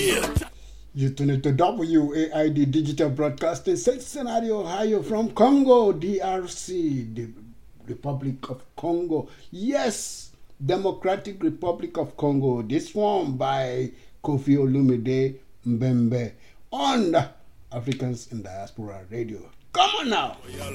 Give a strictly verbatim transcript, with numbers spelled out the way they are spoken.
You tune into W A I D Digital Broadcasting, Cincinnati, Ohio, from Congo, D R C, the Republic of Congo. Yes, Democratic Republic of Congo. This one by Kofi Olumide Mbembe on Africans in Diaspora Radio. Come on now.